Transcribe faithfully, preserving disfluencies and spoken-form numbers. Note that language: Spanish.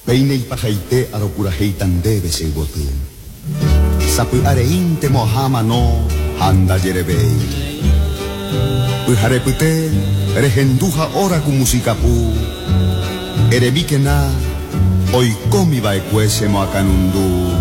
Peine y pajaite arocurajeitan debe se botu. Sapu areinte mohama no handa yerebei. Pujarepute regenduja ora ku musikapu. Erebikena oikomi baekwese mo akanundu.